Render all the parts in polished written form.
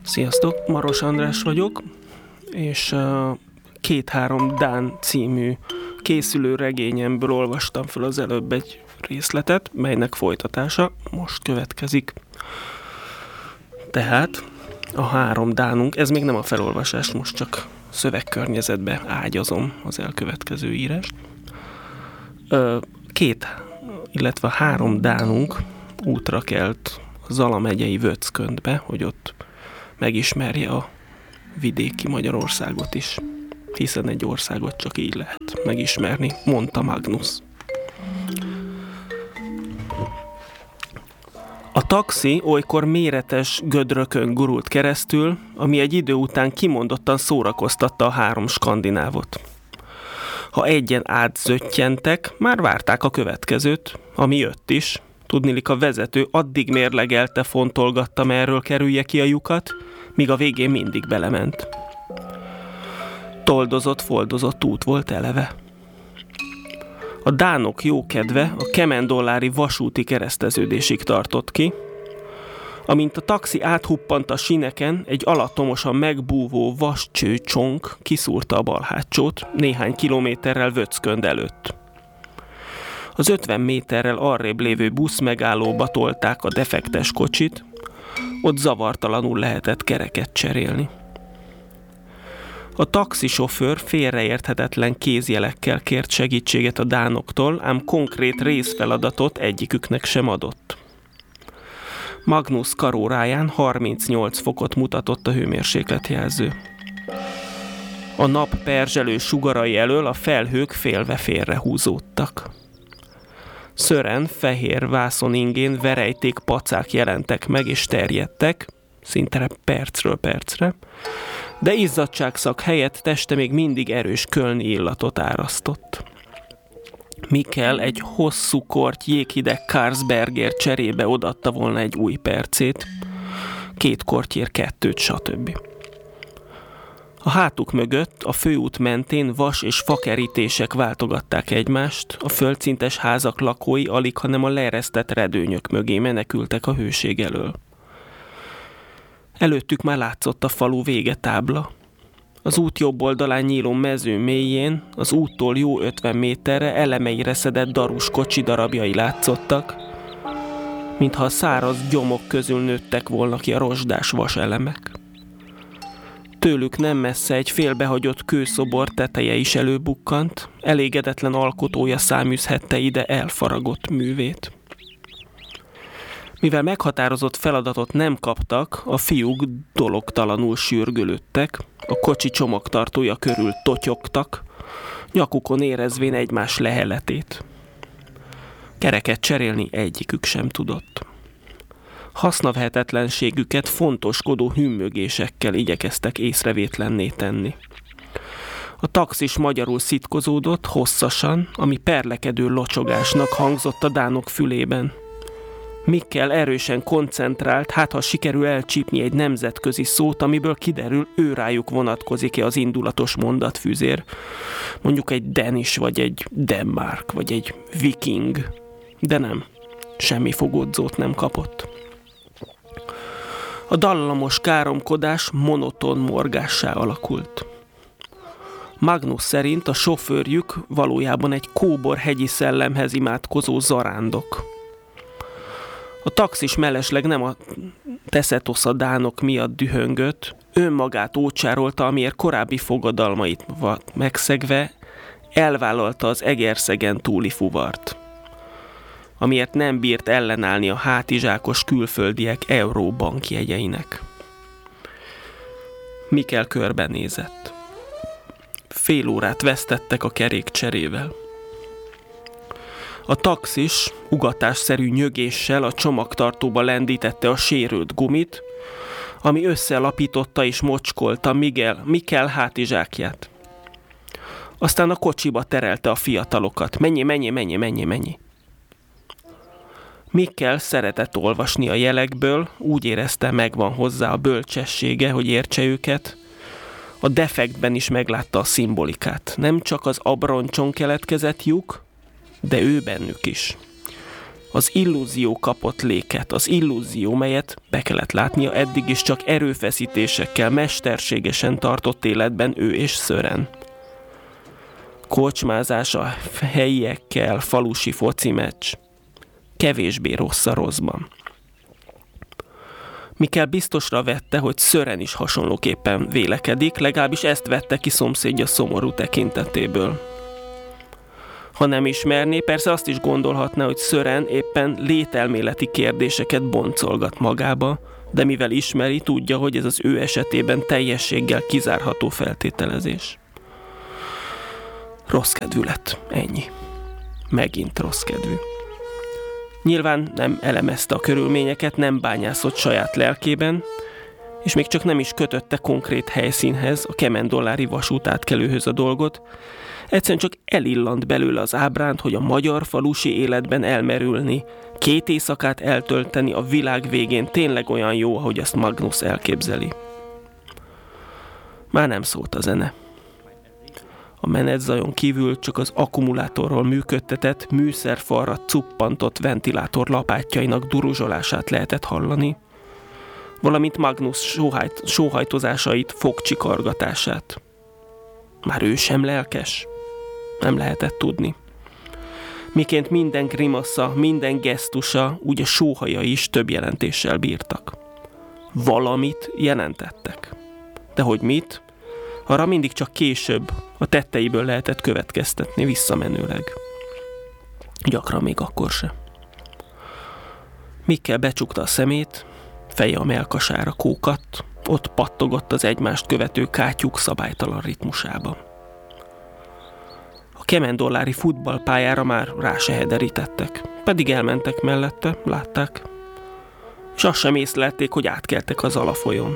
Sziasztok, Maros András vagyok, és 2-3 Dán című készülő regényemből olvastam fel az előbb egy részletet, melynek folytatása most következik. Tehát a 3 Dánunk, ez még nem a felolvasás, most csak szövegkörnyezetbe ágyazom az elkövetkező írást. 3 Dánunk útra kelt a Zala megyei Vöcköntbe, hogy ott megismerje a vidéki Magyarországot is, hiszen egy országot csak így lehet megismerni, mondta Magnus. A taxi olykor méretes gödrökön gurult keresztül, ami egy idő után kimondottan szórakoztatta a 3 skandinávot. Ha egyen átzöttyentek, már várták a következőt, ami jött is. Tudniillik, a vezető addig mérlegelte, fontolgatta, merről kerülje ki a lyukat, míg a végén mindig belement. Toldozott-foldozott út volt eleve. A dánok jókedve a kemendollári vasúti kereszteződésig tartott ki, amint a taxi áthuppant a sineken, egy alattomosan megbúvó vascsőcsonk kiszúrta a bal hátsót néhány kilométerrel Vöckönd előtt. Az 50 méterrel arrébb lévő buszmegállóba tolták a defektes kocsit, ott zavartalanul lehetett kereket cserélni. A taxisofőr félreérthetetlen kézjelekkel kért segítséget a dánoktól, ám konkrét részfeladatot egyiküknek sem adott. Magnus karóráján 38 fokot mutatott a hőmérsékletjelző. A nap perzselő sugarai elől a felhők félve félre húzódtak. Szören, fehér vászoningén verejték pacák jelentek meg és terjedtek, szinte percről percre, de izzadságszak helyett teste még mindig erős kölni illatot árasztott. Mikkel egy hosszú korty jéghideg Carlsberger cserébe odatta volna egy új percét, 2 kortyér 2, stb. A hátuk mögött, a főút mentén vas és fakerítések váltogatták egymást, a földszintes házak lakói alig, hanem a leeresztett redőnyök mögé menekültek a hőség elől. Előttük már látszott a falu vége tábla. Az út jobb oldalán nyíló mező mélyén, az úttól jó 50 méterre elemeire szedett darus kocsi darabjai látszottak, mintha a száraz gyomok közül nőttek volna ki a rozsdás vaselemek. Tőlük nem messze egy félbehagyott kőszobor teteje is előbukkant, elégedetlen alkotója száműzhette ide elfaragott művét. Mivel meghatározott feladatot nem kaptak, a fiúk dologtalanul sürgölődtek, a kocsi csomagtartója körül totyogtak, nyakukon érezvén egymás leheletét. Kereket cserélni egyikük sem tudott. Hasznavehetetlenségüket fontoskodó hümmögésekkel igyekeztek észrevétlenné tenni. A taxis magyarul szitkozódott hosszasan, ami perlekedő locsogásnak hangzott a dánok fülében. Mikkel erősen koncentrált, hát ha sikerül elcsípni egy nemzetközi szót, amiből kiderül, ő rájuk vonatkozik-e az indulatos mondatfűzér. Mondjuk egy Danish, vagy egy Denmark, vagy egy Viking. De nem, semmi fogódzót nem kapott. A dallamos káromkodás monoton morgássá alakult. Magnus szerint a sofőrjük valójában egy kóbor-hegyi szellemhez imádkozó zarándok. A taxis mellesleg nem a teszetosza dánok miatt dühöngött, önmagát ócsárolta, amiért korábbi fogadalmait megszegve elvállalta az Egerszegen túli fuvart, amiért nem bírt ellenállni a hátizsákos külföldiek euróbankjegyeinek. Mikkel körbenézett. Fél órát vesztettek a kerékcserével. A taxis ugatásszerű nyögéssel a csomagtartóba lendítette a sérült gumit, ami összelapította és mocskolta Mikkel hátizsákját. Aztán a kocsiba terelte a fiatalokat. Menj! Mikkel szeretett olvasni a jelekből, úgy érezte, megvan hozzá a bölcsessége, hogy értse őket. A defektben is meglátta a szimbolikát. Nem csak az abroncson keletkezett lyuk, de ő bennük is. Az illúzió kapott léket, az illúzió, melyet be kellett látnia eddig is csak erőfeszítésekkel, mesterségesen tartott életben ő és Sören. Kocsmázás a helyiekkel, falusi foci meccs. Kevésbé rossz a rosszban. Mikkel biztosra vette, hogy Sören is hasonlóképpen vélekedik, legalábbis ezt vette ki szomszédja szomorú tekintetéből. Ha nem ismerné, persze azt is gondolhatná, hogy Sören éppen lételméleti kérdéseket boncolgat magába, de mivel ismeri, tudja, hogy ez az ő esetében teljességgel kizárható feltételezés. Rossz kedvű lett, ennyi. Megint rossz kedvű. Nyilván nem elemezte a körülményeket, nem bányászott saját lelkében, és még csak nem is kötötte konkrét helyszínhez, a Kemendollári vasútátkelőhöz a dolgot, egyszerűen csak elillant belőle az ábránt, hogy a magyar falusi életben elmerülni, 2 éjszakát eltölteni a világ végén tényleg olyan jó, ahogy azt Magnus elképzeli. Már nem szólt a zene. A menetzajon kívül csak az akkumulátorról működtetett, műszerfalra cuppantott ventilátor lapátjainak duruzsolását lehetett hallani, valamint Magnus sóhajtozásait, fogcsikargatását. Már ő sem lelkes? Nem lehetett tudni. Miként minden grimasza, minden gesztusa, úgy a sóhaja is több jelentéssel bírtak. Valamit jelentettek. De hogy mit? Arra mindig csak később a tetteiből lehetett következtetni visszamenőleg. Gyakran még akkor se. Mikkel becsukta a szemét, feje a melkasára kókadt, ott pattogott az egymást követő kátyúk szabálytalan ritmusában. A Kemendollári futballpályára már rá se hederítettek, pedig elmentek mellette, látták, és azt sem észlelték, hogy átkeltek az Alafolyón.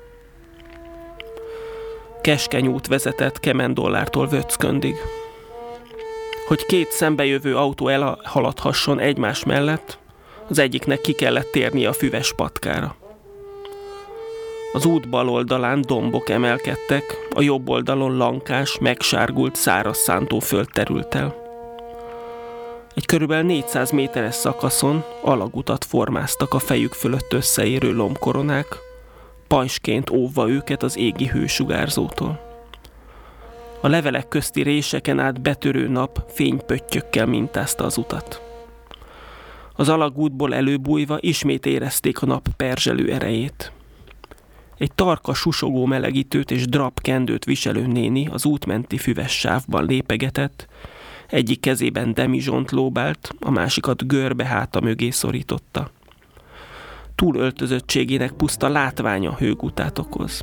Keskeny út vezetett Kemendollártól Vöcköndig. Hogy 2 szembejövő autó elhaladhasson egymás mellett, az egyiknek ki kellett térnie a füves patkára. Az út bal oldalán dombok emelkedtek, a jobb oldalon lankás, megsárgult, száraz szántóföld terült el. Egy körülbelül 400 méteres szakaszon alagutat formáztak a fejük fölött összeérő lombkoronák, pajsként óvva őket az égi hősugárzótól. A levelek közti réseken át betörő nap fénypöttyökkel mintázta az utat. Az alagútból előbújva ismét érezték a nap perzselő erejét. Egy tarka susogó melegítőt és drap kendőt viselő néni az útmenti füves sávban lépegetett, egyik kezében demizsont lóbált, a másikat görbe háta mögé szorította. Túlöltözöttségének puszta látványa hőgutát okoz.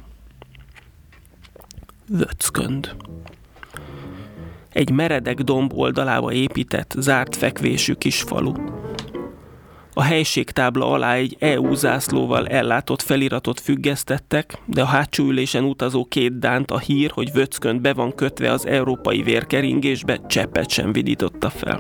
Vöckönd. Egy meredek domb oldalába épített, zárt fekvésű kis falu. A helységtábla alá egy EU zászlóval ellátott feliratot függesztettek, de a hátsó ülésen utazó 2 dánt a hír, hogy Vöckönd be van kötve az európai vérkeringésbe, cseppet sem vidította fel.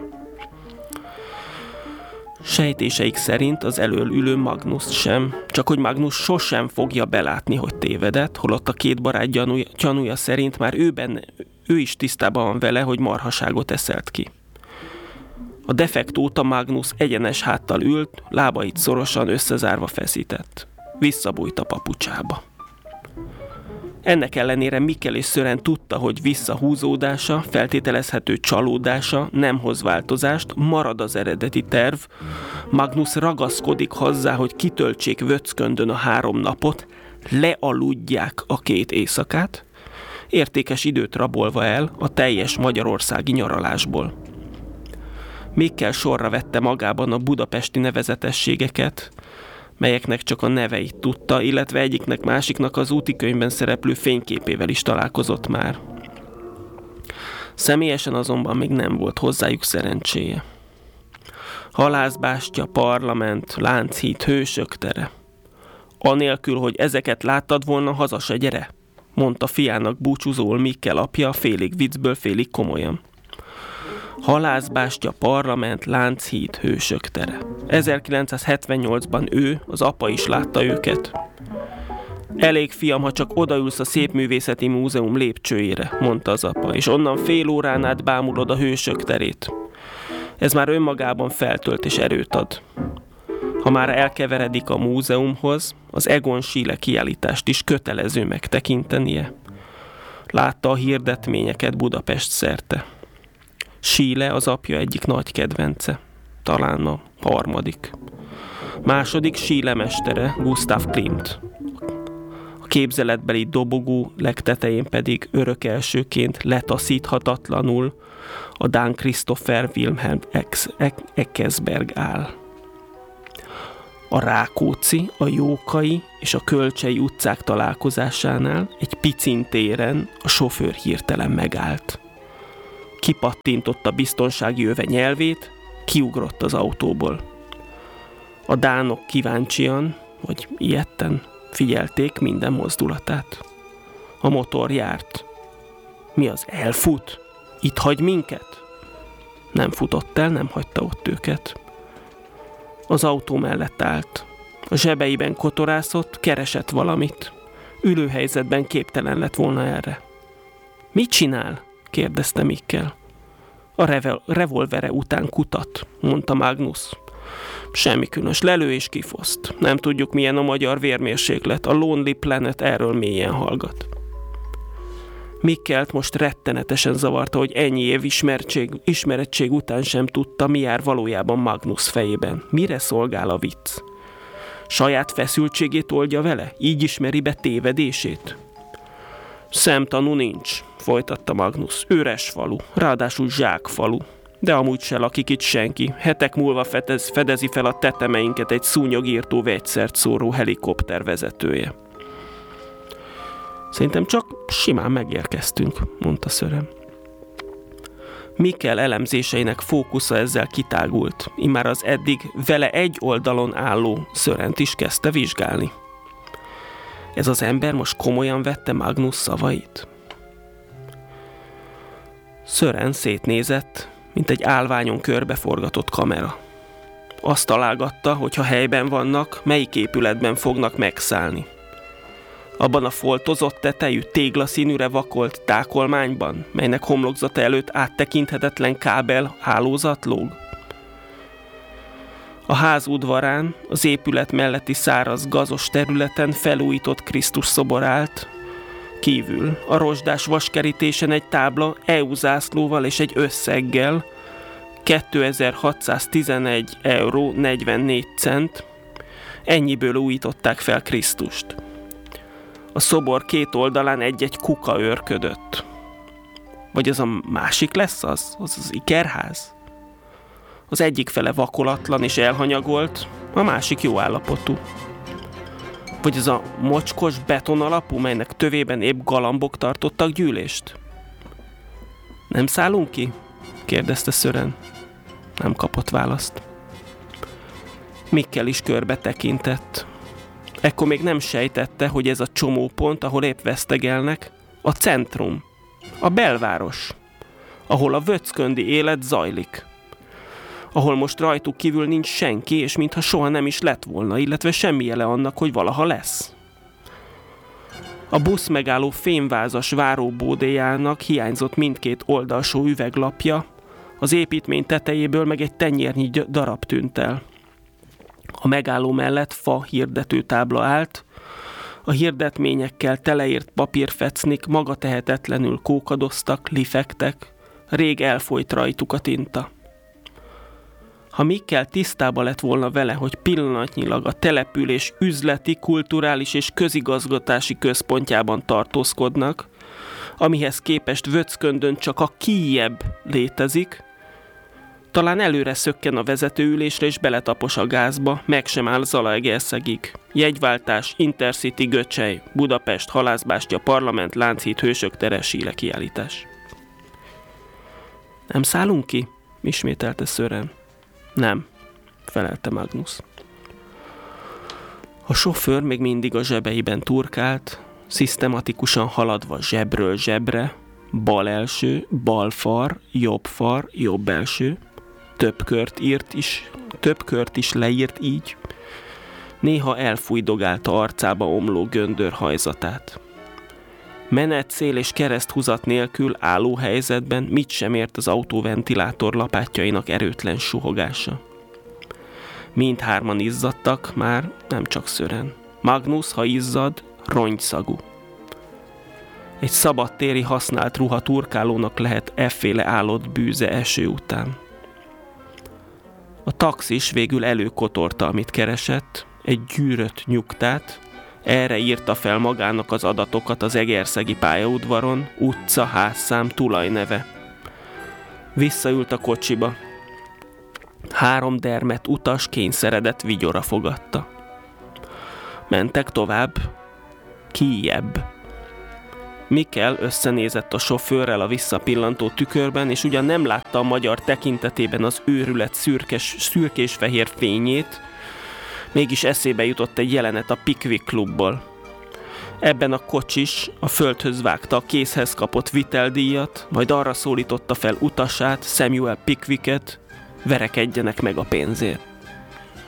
Sejtéseik szerint az elől ülő Magnus sem, csak hogy Magnus sosem fogja belátni, hogy tévedett, holott a 2 barát gyanúja szerint már ő is tisztában van vele, hogy marhaságot eszelt ki. A defekt óta Magnus egyenes háttal ült, lábait szorosan összezárva feszített. Visszabújt a papucsába. Ennek ellenére Mikkel és Sören tudta, hogy visszahúzódása, feltételezhető csalódása nem hoz változást, marad az eredeti terv. Magnus ragaszkodik hozzá, hogy kitöltsék Vöcköndön a 3 napot, lealudják a 2 éjszakát, értékes időt rabolva el a teljes magyarországi nyaralásból. Mikkel sorra vette magában a budapesti nevezetességeket, melyeknek csak a neveit tudta, illetve egyiknek másiknak az útikönyvben szereplő fényképével is találkozott már. Személyesen azonban még nem volt hozzájuk szerencséje. Halászbástya, parlament, Lánchíd, Hősök tere. Anélkül, hogy ezeket láttad volna, haza se gyere, mondta fiának búcsúzóul Mikkel apja, félig viccből, félig komolyan. Halászbástya, parlament, Lánchíd, Hősök tere. 1978-ban ő, az apa is látta őket. Elég, fiam, ha csak odaülsz a Szépművészeti Múzeum lépcsőjére, mondta az apa, és onnan fél órán át bámulod a Hősök terét. Ez már önmagában feltölt és erőt ad. Ha már elkeveredik a múzeumhoz, az Egon Schiele kiállítást is kötelező megtekintenie. Látta a hirdetményeket Budapest szerte. Schiele az apja egyik nagy kedvence, talán a harmadik. Második Schiele mestere, Gustav Klimt. A képzeletbeli dobogó legtetején pedig örök elsőként letaszíthatatlanul a dán Christopher Wilhelm Eckersberg áll. A Rákóczi, a Jókai és a Kölcsei utcák találkozásánál egy picin téren a sofőr hirtelen megállt. Kipattintotta biztonsági öve nyelvét, kiugrott az autóból. A dánok kíváncsian, vagy ijedten figyelték minden mozdulatát. A motor járt. Mi az, elfut? Itt hagy minket? Nem futott el, nem hagyta ott őket. Az autó mellett állt. A zsebeiben kotorászott, keresett valamit. Ülőhelyzetben képtelen lett volna erre. Mit csinál? Kérdezte Mikkel. A revolvere után kutat, mondta Magnus. Semmi különös, lelő és kifoszt. Nem tudjuk, milyen a magyar vérmérséklet. A Lonely Planet erről mélyen hallgat. Mikkelt most rettenetesen zavarta, hogy ennyi év ismerettség után sem tudta, mi jár valójában Magnus fejében. Mire szolgál a vicc? Saját feszültségét oldja vele? Így ismeri be tévedését? Szemtanú nincs, folytatta Magnus. Üres falu, ráadásul zsákfalu. De amúgy se lakik itt senki. Hetek múlva fedezi fel a tetemeinket egy szúnyogírtó vegyszert szóró helikopter vezetője. Szerintem csak simán megérkeztünk, mondta Sören. Mikkel elemzéseinek fókusza ezzel kitágult, immár az eddig vele egy oldalon álló Sörent is kezdte vizsgálni. Ez az ember most komolyan vette Magnus szavait? Sören szétnézett, mint egy állványon körbeforgatott kamera. Azt találgatta, hogy ha helyben vannak, melyik épületben fognak megszállni. Abban a foltozott tetejű, téglaszínűre vakolt tákolmányban, melynek homlokzata előtt áttekinthetetlen kábel hálózat lóg. A ház udvarán, az épület melletti száraz, gazos területen felújított Krisztus szobor állt, kívül a rozsdás vaskerítésen egy tábla EU zászlóval és egy összeggel, 2611 euró 44 cent, ennyiből újították fel Krisztust. A szobor két oldalán egy-egy kuka őrködött. Vagy az a másik lesz az ikerház? Az egyik fele vakolatlan és elhanyagolt, a másik jó állapotú. Vagy az a mocskos beton alapú, melynek tövében épp galambok tartottak gyűlést? Nem szállunk ki? Kérdezte Sören. Nem kapott választ. Mikkel is körbe tekintett. Ekkor még nem sejtette, hogy ez a csomópont, ahol épp vesztegelnek, a centrum, a belváros, ahol a vöcköndi élet zajlik, ahol most rajtuk kívül nincs senki, és mintha soha nem is lett volna, illetve semmi jele annak, hogy valaha lesz. A busz megálló fémvázas váróbódéjának hiányzott mindkét oldalsó üveglapja, az építmény tetejéből meg egy tenyérnyi darab tűnt el. A megálló mellett fa hirdetőtábla állt, a hirdetményekkel teleírt papírfecnik magatehetetlenül kókadoztak, lifegtek, rég elfolyt rajtuk a tinta. Ha Mikkel tisztába lett volna vele, hogy pillanatnyilag a település üzleti, kulturális és közigazgatási központjában tartózkodnak, amihez képest Vöcköndön csak a Kijebb létezik, talán előre szökken a vezetőülésre és beletapos a gázba, meg sem áll Zalaegerszegig. Jegyváltás, Intercity, Göcsej, Budapest, Halászbástya, Parlament, Lánchíd, Hősök tere, Schiele kiállítás. Nem szállunk ki? Ismételte Sören. Nem, felelte Magnus. A sofőr még mindig a zsebeiben turkált, szisztematikusan haladva zsebről zsebre, bal első, bal far, jobb első, több kört is leírt így. Néha elfújdogálta arcába omló göndör hajzatát. Menet, szél és kereszthúzat nélkül álló helyzetben mit sem ért az autó ventilátor lapátjainak erőtlen suhogása. Mindhárman izzadtak, már nem csak Sören. Magnus, ha izzad, rongyszagú. Egy szabadtéri használt ruha turkálónak lehet efféle állott bűze eső után. A taxis végül előkotorta, amit keresett, egy gyűrött nyugtát, erre írta fel magának az adatokat az egerszegi pályaudvaron, utca, házszám, tulajneve. Visszaült a kocsiba. 3 dermedt utas kényszeredett vigyora fogadta. Mentek tovább, kijjebb. Mikkel összenézett a sofőrrel a visszapillantó tükörben, és ugyan nem látta a magyar tekintetében az őrület szürkés-fehér fényét, mégis eszébe jutott egy jelenet a Pickwick klubból. Ebben a kocsis a földhöz vágta a kézhez kapott viteldíjat, majd arra szólította fel utasát, Samuel Pickwicket, verekedjenek meg a pénzért.